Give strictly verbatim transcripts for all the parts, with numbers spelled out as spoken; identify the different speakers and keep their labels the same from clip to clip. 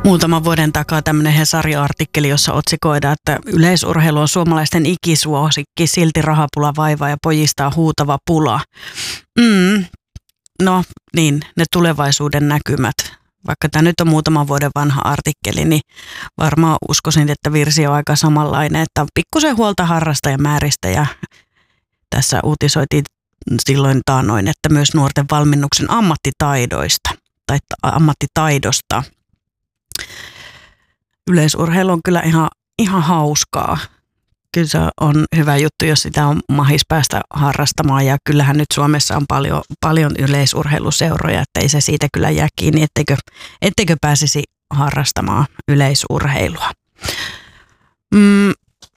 Speaker 1: muutaman vuoden takaa tämmöinen Hesari-artikkeli, jossa otsikoidaan, että yleisurheilu on suomalaisten ikisuosikki, silti rahapula vaivaa ja pojista huutava pula. Mm. No niin, ne tulevaisuuden näkymät. Vaikka tämä nyt on muutaman vuoden vanha artikkeli, niin varmaan uskoisin, että virsi on aika samanlainen, että on pikkusen huolta harrastajamääristä ja tässä uutisoitiin silloin taannoin, että myös nuorten valmennuksen ammattitaidoista tai ammattitaidosta. Yleisurheilu on kyllä ihan, ihan hauskaa. Kyllä se on hyvä juttu, jos sitä on mahis päästä harrastamaan ja kyllähän nyt Suomessa on paljon, paljon yleisurheiluseuroja, että ei se siitä kyllä jää kiinni, etteikö, etteikö pääsisi harrastamaan yleisurheilua. Mm.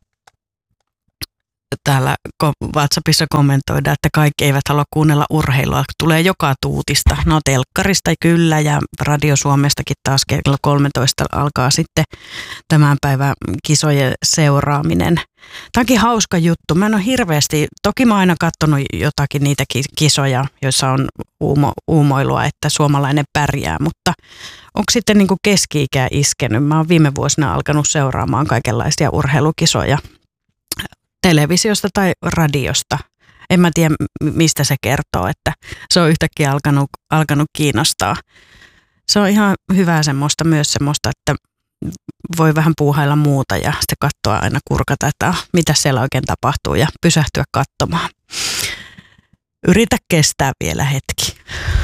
Speaker 1: Täällä WhatsAppissa kommentoidaan, että kaikki eivät halua kuunnella urheilua. Tulee joka tuutista. No telkkarista kyllä ja Radio Suomestakin taas kello kolmetoista alkaa sitten tämän päivän kisojen seuraaminen. Tämä onkin hauska juttu. Mä en ole hirveästi, toki mä oon aina katsonut jotakin niitä kisoja, joissa on uumo, uumoilua, että suomalainen pärjää, mutta onko sitten niin kuin keski-ikä iskenyt? Mä oon viime vuosina alkanut seuraamaan kaikenlaisia urheilukisoja televisiosta tai radiosta. En mä tiedä, mistä se kertoo, että se on yhtäkkiä alkanut, alkanut kiinnostaa. Se on ihan hyvää semmoista, myös semmoista, että voi vähän puuhailla muuta ja sitten katsoa aina kurkata, että ah, mitä siellä oikein tapahtuu ja pysähtyä katsomaan. Yritä kestää vielä hetki.